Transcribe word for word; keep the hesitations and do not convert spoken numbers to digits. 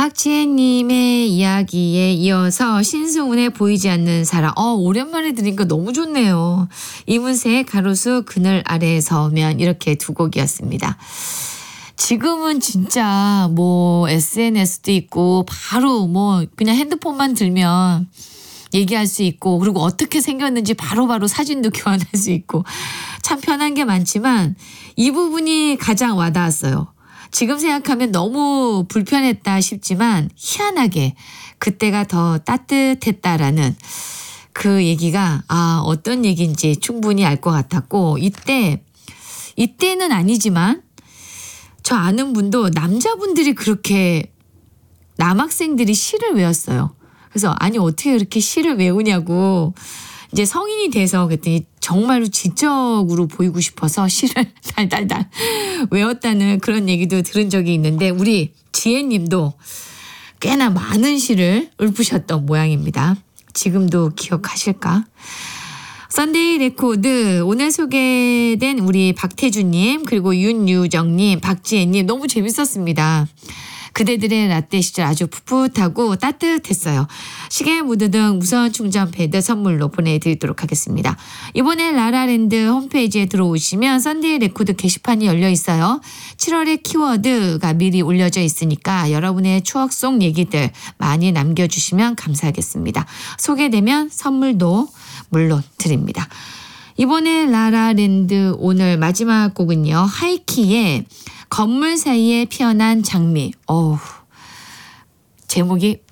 박지혜님의 이야기에 이어서 신승훈의 보이지 않는 사람. 어, 오랜만에 들으니까 너무 좋네요. 이문세의 가로수 그늘 아래에 서면, 이렇게 두 곡이었습니다. 지금은 진짜 뭐 에스엔에스도 있고 바로 뭐 그냥 핸드폰만 들면 얘기할 수 있고, 그리고 어떻게 생겼는지 바로바로 바로 사진도 교환할 수 있고 참 편한 게 많지만 이 부분이 가장 와닿았어요. 지금 생각하면 너무 불편했다 싶지만 희한하게 그때가 더 따뜻했다라는 그 얘기가 아 어떤 얘기인지 충분히 알 것 같았고, 이때 이때는 아니지만 저 아는 분도 남자분들이 그렇게 남학생들이 시를 외웠어요. 그래서 아니 어떻게 그렇게 시를 외우냐고, 이제 성인이 돼서 그랬더니 정말로 지적으로 보이고 싶어서 시를 달달달 외웠다는 그런 얘기도 들은 적이 있는데, 우리 지혜님도 꽤나 많은 시를 읊으셨던 모양입니다. 지금도 기억하실까? 썬데이 레코드, 오늘 소개된 우리 박태주님, 그리고 윤유정님, 박지혜님 너무 재밌었습니다. 그대들의 라떼 시절 아주 풋풋하고 따뜻했어요. 시계 무드 등 무선 충전 패드 선물로 보내드리도록 하겠습니다. 이번에 라라랜드 홈페이지에 들어오시면 썬데이 레코드 게시판이 열려 있어요. 칠월의 키워드가 미리 올려져 있으니까 여러분의 추억 속 얘기들 많이 남겨주시면 감사하겠습니다. 소개되면 선물도 물론 드립니다. 이번에 라라랜드 오늘 마지막 곡은요, 하이키의 건물 사이에 피어난 장미. 어우, 제목이